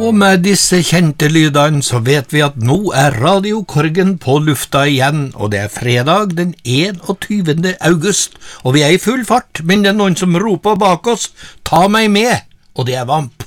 Og med disse kjente lydene så vet vi at nå Radio Korgen på lufta igjen, og det fredag den 21. august, og vi i full fart, men det noen som roper bak oss, ta meg med, og det Vamp.